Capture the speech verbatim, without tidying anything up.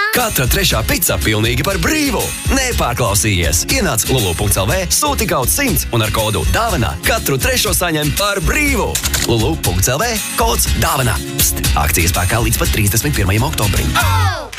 Katra trešā pica pilnīgi par brīvu. Nepārklausījies. Ienāc lulu punkts el vē, sūti kaut simts un ar kodu dāvana katru trešo saņem par brīvu. lulu punkts el vē, kods dāvana. Pst, akcijas spēkā līdz pat trīsdesmit pirmajam oktobrim.